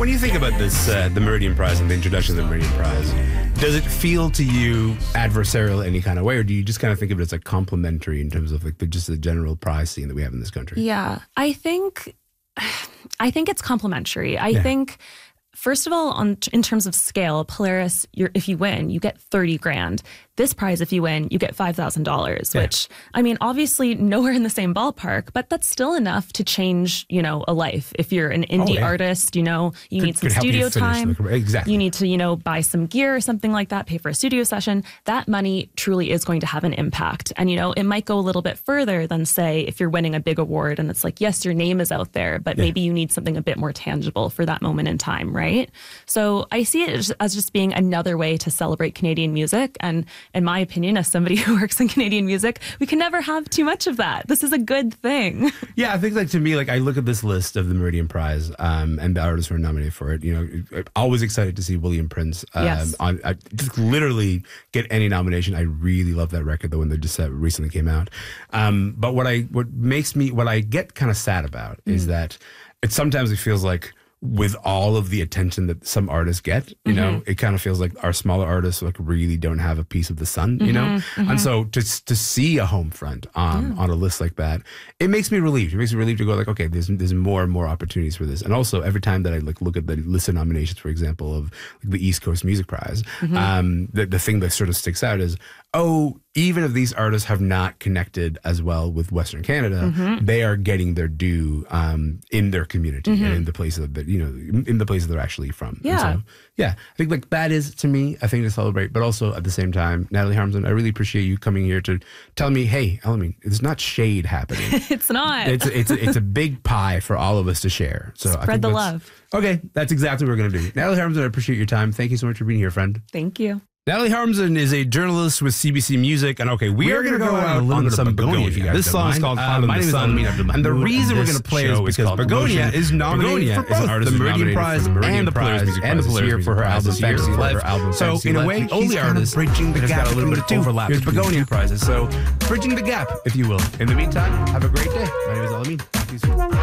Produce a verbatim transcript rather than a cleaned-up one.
when you think about this, uh, the Meridian Prize and the introduction of the Meridian Prize, does it feel to you adversarial any kind of way, or do you just kind of think of it as like complimentary in terms of like the, just the general prize scene that we have in this country? Yeah, I think, I think it's complimentary. I Yeah. think. First of all, on in terms of scale, Polaris, you're, if you win, you get thirty grand. This prize, if you win, you get five thousand dollars, Yeah. which, I mean, obviously nowhere in the same ballpark, but that's still enough to change, you know, a life. If you're an indie Oh, yeah. artist, you know, you Could- need some could help you studio finish time. the career. Exactly. You need to, you know, buy some gear or something like that, pay for a studio session. That money truly is going to have an impact. And, you know, it might go a little bit further than, say, if you're winning a big award and it's like, yes, your name is out there, but Yeah. maybe you need something a bit more tangible for that moment in time, right? So I see it as- as just being another way to celebrate Canadian music. And in my opinion, as somebody who works in Canadian music, we can never have too much of that. This is a good thing. Yeah, I think like to me, like I look at this list of the Meridian Prize um, and the artists who are nominated for it. You know, I'm always excited to see William Prince um, Yes. on I just literally get any nomination. I really love that record, the one that just uh, recently came out. Um, but what I what makes me what I get kind of sad about is that it sometimes it feels like, with all of the attention that some artists get, you know, it kind of feels like our smaller artists like really don't have a piece of the sun, you know? And so to to see a home front um, on a list like that, it makes me relieved. It makes me relieved to go like, okay, there's there's more and more opportunities for this. And also every time that I like look at the list of nominations, for example, of like, the East Coast Music Prize, um, the, the thing that sort of sticks out is, oh, even if these artists have not connected as well with Western Canada, they are getting their due um, in their community and in the places that, you know, in the places they're actually from. And Yeah. so, yeah. I think like that is, to me, a thing to celebrate. But also at the same time, Natalie Harmson, I really appreciate you coming here to tell me, hey, Elamine, it's not shade happening. It's not. It's it's a, it's a big pie for all of us to share. So I Spread think the that's- love. Okay, that's exactly what we're going to do. Natalie Harmson, I appreciate your time. Thank you so much for being here, friend. Thank you. Natalie Harmson is a journalist with C B C Music, and okay, we, We are are going to gonna go go out out a little on bit of some Begonia, Begonia. if you guys This don't song is mind. called Uh, Cloud in my the name is Sun, Alamin Abdelmahmoud, and the reason we're and going to this play is show is because called Begonia Emotion. is nominated Begonia for is an both artist the who's Meridian nominated Prize for the Meridian and the Prize Polaris Music and the Prize this year Polaris for her Music album Prize this year Fantasy for Life. her album So Fantasy in a Life, way, which all he's the kind of artists bridging the just gap got a little bit between of the two. overlap. Here's between the Begonia two prizes. So bridging the gap, if you will. In the meantime, have a great day. My name is Elamine. Talk to you soon.